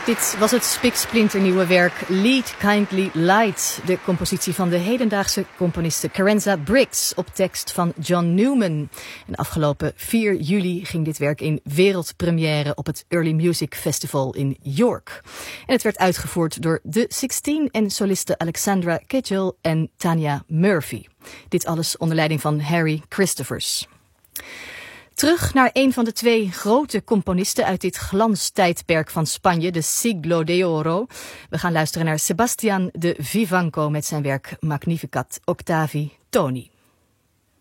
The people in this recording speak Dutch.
Dit was het spiksplinternieuwe werk Lead Kindly Light, de compositie van de hedendaagse componiste Carenza Briggs op tekst van John Newman. En afgelopen 4 juli ging dit werk in wereldpremière op het Early Music Festival in York. En het werd uitgevoerd door de Sixteen en solisten Alexandra Kedgel en Tanya Murphy. Dit alles onder leiding van Harry Christophers. Terug naar een van de 2 grote componisten uit dit glanstijdperk van Spanje, de Siglo de Oro. We gaan luisteren naar Sebastián de Vivanco met zijn werk Magnificat Octavi Toni.